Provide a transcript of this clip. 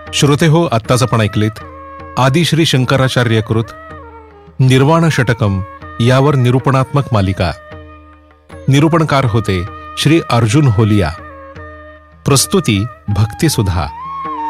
श्रोते हो, आत्ताच आपण ऐकलेत आदि श्री शंकराचार्यकृत निर्वाण षटकम यावर निरूपणात्मक मालिका. निरूपणकार होते श्री अर्जुन होलिया. प्रस्तुती भक्तिसुधा.